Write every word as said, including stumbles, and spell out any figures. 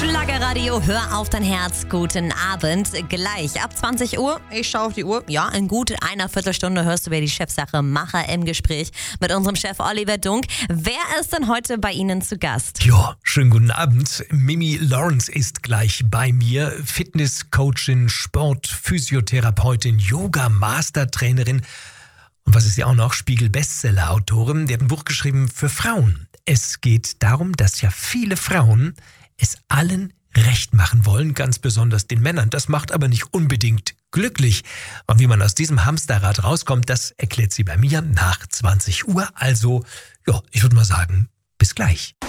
Schlager Radio, hör auf dein Herz. Guten Abend. Gleich ab zwanzig Uhr, ich schaue auf die Uhr, ja, in gut einer Viertelstunde hörst du über die Chefsache Macher im Gespräch mit unserem Chef Oliver Dunk. Wer ist denn heute bei Ihnen zu Gast? Ja, schönen guten Abend. Mimi Lawrence ist gleich bei mir. Fitnesscoachin, Sportphysiotherapeutin, Yoga-Mastertrainerin. Und was ist sie auch noch? Spiegel-Bestseller-Autorin. Die hat ein Buch geschrieben für Frauen. Es geht darum, dass ja viele Frauen es allen recht machen wollen, ganz besonders den Männern. Das macht aber nicht unbedingt glücklich. Und wie man aus diesem Hamsterrad rauskommt, das erklärt sie bei mir nach zwanzig Uhr. Also, ja, ich würde mal sagen, bis gleich.